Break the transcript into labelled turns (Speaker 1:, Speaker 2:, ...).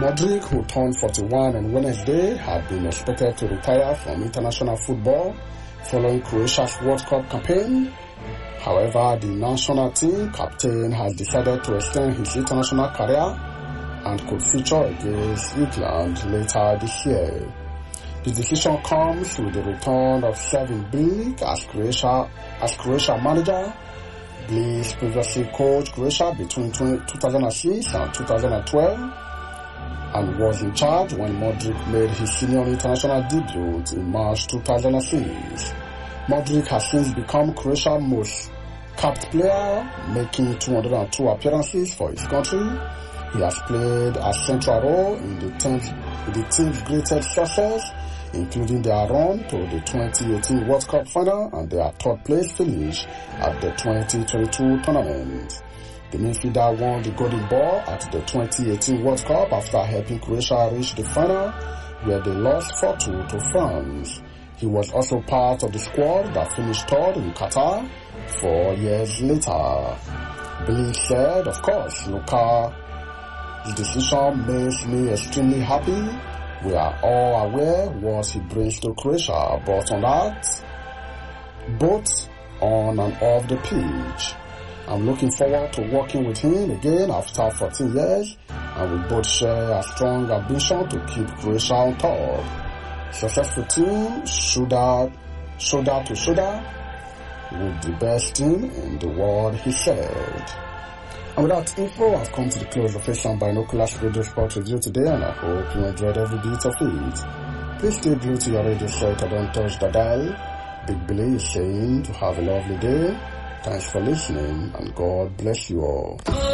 Speaker 1: Modric, who turned 41 on Wednesday, had been expected to retire from international football following Croatia's World Cup campaign. However, the national team captain has decided to extend his international career and could feature against England later this year. The decision comes with the return of Slaven Bilic as Croatia manager. Bilic previously coached Croatia between 2006 and 2012 and was in charge when Modric made his senior international debut in March 2006. Modric has since become Croatia's most capped player, making 202 appearances for his country. He has played a central role in the team's greatest success, including their run to the 2018 World Cup final and their third place finish at the 2022 tournament. The midfielder won the Golden Ball at the 2018 World Cup after helping Croatia reach the final, where they lost 4-2 to France. He was also part of the squad that finished third in Qatar 4 years later. Bilic said, "Of course, Luka's decision makes me extremely happy. We are all aware what he brings to Croatia, but on that, both on and off the pitch. I'm looking forward to working with him again after 14 years, and we both share a strong ambition to keep Croatia on top. Successful team, shoulder to shoulder, with the best team in the world," he said. And with that info, I've come to the close of Asian Binoculars Radio Sport Review today, and I hope you enjoyed every bit of it. Please stay glued to your radio set and don't touch the dial. Big Billy is saying to have a lovely day. Thanks for listening, and God bless you all.